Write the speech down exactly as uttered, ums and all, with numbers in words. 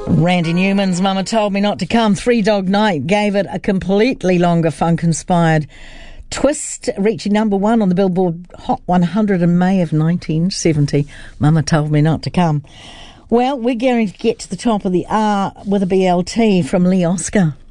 Randy Newman's Mama Told Me Not to Come. Three Dog Night gave it a completely longer funk-inspired twist, reaching number one on the Billboard Hot one hundred in May of nineteen seventy. Mama Told Me Not to Come. Well, we're going to get to the top of the R with a B L T from Lee Oscar.